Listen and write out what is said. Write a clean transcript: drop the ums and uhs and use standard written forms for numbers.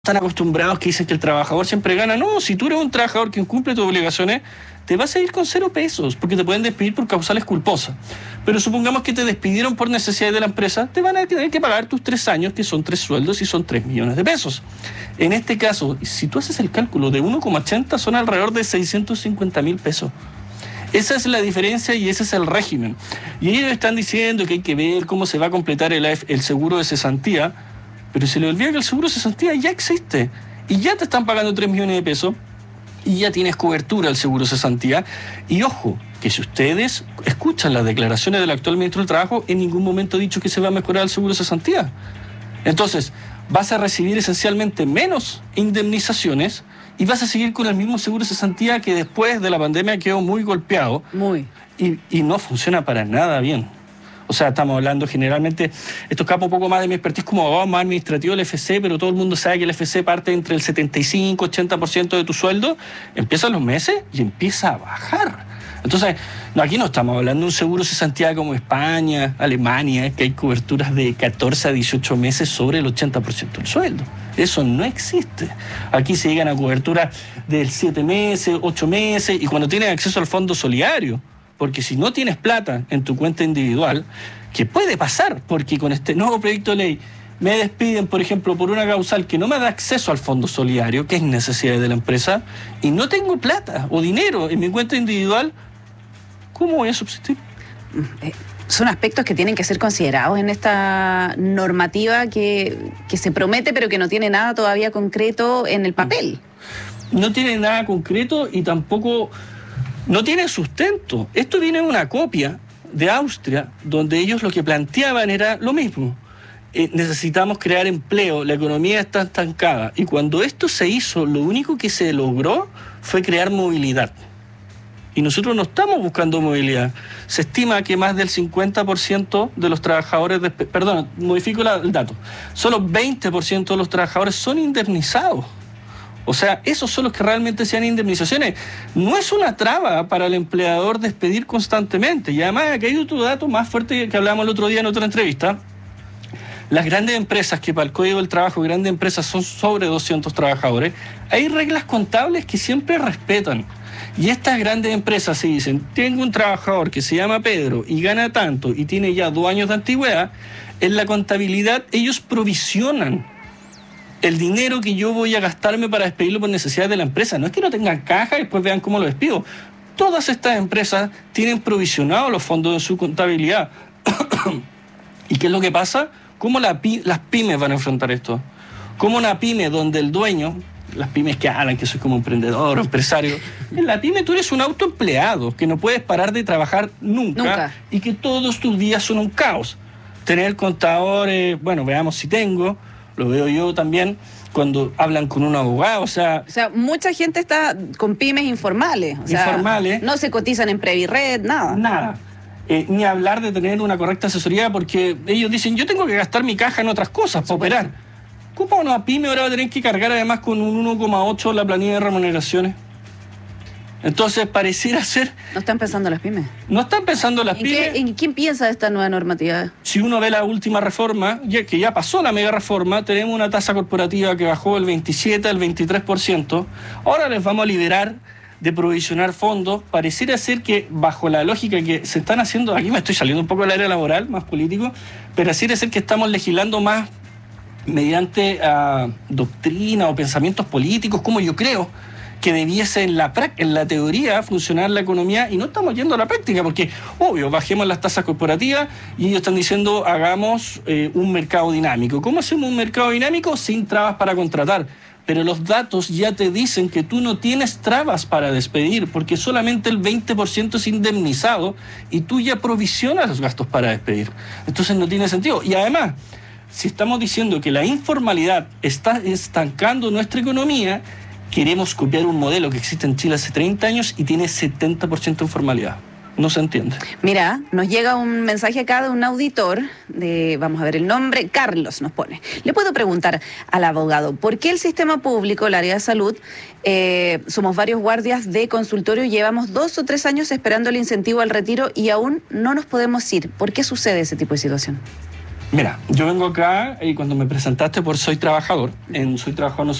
Están acostumbrados que dicen que el trabajador siempre gana. No, si tú eres un trabajador que incumple tus obligaciones, te vas a ir con 0 pesos, porque te pueden despedir por causales culposas. Pero supongamos que te despidieron por necesidades de la empresa, te van a tener que pagar tus 3 años, que son 3 sueldos y son 3 millones de pesos. En este caso, si tú haces el cálculo de 1,80, son alrededor de 650.000 pesos. Esa es la diferencia y ese es el régimen. Y ellos están diciendo que hay que ver cómo se va a completar el seguro de cesantía, pero se le olvida que el seguro de cesantía ya existe y ya te están pagando 3 millones de pesos y ya tienes cobertura al seguro de cesantía. Y ojo, que si ustedes escuchan las declaraciones del actual ministro del Trabajo, en ningún momento ha dicho que se va a mejorar el seguro de cesantía. Entonces, vas a recibir esencialmente menos indemnizaciones y vas a seguir con el mismo seguro de cesantía que después de la pandemia quedó muy golpeado. Y no funciona para nada bien. O sea, estamos hablando generalmente, esto escapa un poco más de mi expertise como abogado más administrativo del FC, pero todo el mundo sabe que el FC parte entre el 75-80% de tu sueldo, empiezan los meses y empieza a bajar. Entonces, aquí no estamos hablando de un seguro de cesantía como España, Alemania, que hay coberturas de 14 a 18 meses sobre el 80% del sueldo. Eso no existe. Aquí se llegan a coberturas del 7 meses, 8 meses, y cuando tienes acceso al fondo solidario. Porque si no tienes plata en tu cuenta individual, que puede pasar, porque con este nuevo proyecto de ley me despiden, por ejemplo, por una causal que no me da acceso al fondo solidario, que es necesidad de la empresa, y no tengo plata o dinero en mi cuenta individual, ¿cómo voy a subsistir? Son aspectos que tienen que ser considerados en esta normativa que se promete, pero que no tiene nada todavía concreto en el papel. No tiene nada concreto y tampoco... no tiene sustento. Esto viene de una copia de Austria, donde ellos lo que planteaban era lo mismo. Necesitamos crear empleo, la economía está estancada. Y cuando esto se hizo, lo único que se logró fue crear movilidad. Y nosotros no estamos buscando movilidad. Se estima que más del 50% de los trabajadores... Perdón, modifico el dato. Solo 20% de los trabajadores son indemnizados. O sea, esos son los que realmente sean indemnizaciones. No es una traba para el empleador despedir constantemente. Y además, aquí hay otro dato más fuerte que hablábamos el otro día en otra entrevista. Las grandes empresas, que para el Código del Trabajo, grandes empresas son sobre 200 trabajadores, hay reglas contables que siempre respetan. Y estas grandes empresas se dicen, tengo un trabajador que se llama Pedro y gana tanto y tiene ya 2 años de antigüedad, en la contabilidad ellos provisionan el dinero que yo voy a gastarme para despedirlo por necesidades de la empresa. No es que no tengan caja y después vean cómo lo despido. Todas estas empresas tienen provisionados los fondos de su contabilidad. ¿Y qué es lo que pasa? ¿Cómo las pymes van a enfrentar esto? ¿Cómo una pyme donde el dueño, las pymes que hablan que soy como emprendedor o empresario, en la pyme tú eres un autoempleado, que no puedes parar de trabajar nunca. Y que todos tus días son un caos? Tener contadores, bueno, veamos si tengo... Lo veo yo también cuando hablan con un abogado, o sea, mucha gente está con pymes informales. Informales. No se cotizan en Previred, nada. Nada. Ni hablar de tener una correcta asesoría, porque ellos dicen, yo tengo que gastar mi caja en otras cosas para operar. ¿Cómo una pyme ahora va a tener que cargar además con un 1,8 la planilla de remuneraciones? Entonces, pareciera ser... ¿No están pensando las pymes? No están pensando las pymes. ¿En quién piensa de esta nueva normativa? Si uno ve la última reforma, que ya pasó la mega reforma, tenemos una tasa corporativa que bajó del 27 al 23%. Ahora les vamos a liberar de provisionar fondos. Pareciera ser que, bajo la lógica que se están haciendo... Aquí me estoy saliendo un poco del área laboral, más político, pero pareciera ser que estamos legislando más mediante doctrina o pensamientos políticos, como yo creo que debiese en la teoría funcionar la economía, y no estamos yendo a la práctica, porque, obvio, bajemos las tasas corporativas y ellos están diciendo, hagamos un mercado dinámico. ¿Cómo hacemos un mercado dinámico? Sin trabas para contratar. Pero los datos ya te dicen que tú no tienes trabas para despedir, porque solamente el 20% es indemnizado y tú ya provisionas los gastos para despedir. Entonces no tiene sentido. Y además, si estamos diciendo que la informalidad está estancando nuestra economía, queremos copiar un modelo que existe en Chile hace 30 años y tiene 70% de informalidad. No se entiende. Mira, nos llega un mensaje acá de un auditor, vamos a ver el nombre, Carlos nos pone. Le puedo preguntar al abogado, ¿por qué el sistema público, el área de salud, somos varios guardias de consultorio, llevamos 2 o 3 años esperando el incentivo al retiro y aún no nos podemos ir? ¿Por qué sucede ese tipo de situación? Mira, yo vengo acá y cuando me presentaste por Soy Trabajador, en Soy Trabajador